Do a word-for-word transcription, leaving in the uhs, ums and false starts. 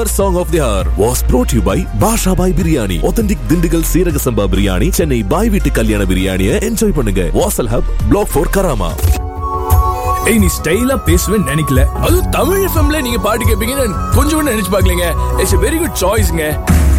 Song of the Hour was brought to you by Basha Bhai Biryani. Authentic Dindigal Seeraga Samba Biryani. Chennai Bhai Vittu Kalyana Biryani enjoy பண்ணுங்க. Wasal Hub Block four Karama. ஏய் நீ ஸ்டைலா பேசுவேன்னு நினைக்கல. அது தமிழ் எஃப்எம்ல நீங்க பாட்டு கேப்பீங்கன்னு கொஞ்சம் கூட நினைச்சு பார்க்கலங்க. It's a very good choiceங்க.